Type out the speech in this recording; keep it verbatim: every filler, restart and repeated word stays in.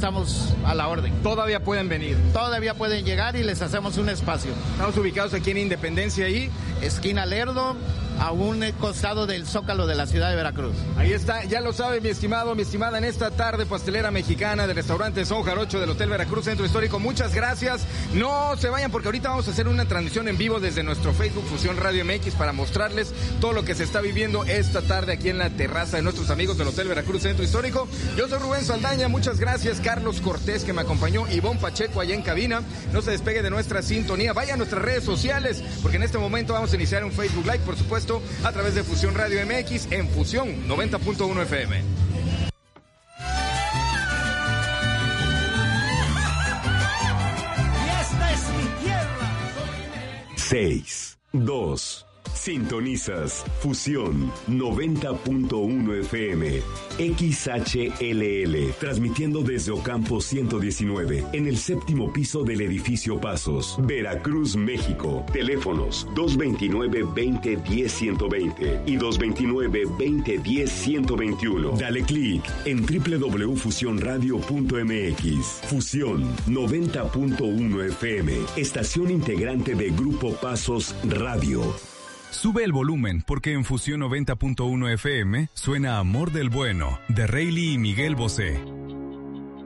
Estamos a la orden. Todavía pueden venir. Todavía pueden llegar y les hacemos un espacio. Estamos ubicados aquí en Independencia y esquina Lerdo, a un costado del Zócalo de la ciudad de Veracruz. Ahí está, ya lo sabe mi estimado, mi estimada, en esta tarde pastelera mexicana del restaurante Son Jarocho del Hotel Veracruz Centro Histórico. Muchas gracias. No se vayan porque ahorita vamos a hacer una transmisión en vivo desde nuestro Facebook Fusión Radio M X para mostrarles todo lo que se está viviendo esta tarde aquí en la terraza de nuestros amigos del Hotel Veracruz Centro Histórico. Yo soy Rubén Saldaña, muchas gracias. Carlos Cortés que me acompañó, Ivonne Pacheco allá en cabina. No se despegue de nuestra sintonía. Vaya a nuestras redes sociales porque en este momento vamos a iniciar un Facebook Live, por supuesto, a través de Fusión Radio M X en Fusión noventa punto uno F M. Y esta es mi tierra. seis, dos. Sintonizas Fusión noventa punto uno F M, X H L L, transmitiendo desde Ocampo ciento diecinueve, en el séptimo piso del edificio Pasos, Veracruz, México. Teléfonos dos veintinueve, veinte, diez, ciento veinte y dos veintinueve, veinte, diez, ciento veintiuno. Dale clic en doble u doble u doble u punto fusión radio punto m x. Fusión noventa punto uno F M, estación integrante de Grupo Pasos Radio. Sube el volumen porque en Fusión noventa punto uno F M suena Amor del Bueno, de Rayleigh y Miguel Bosé.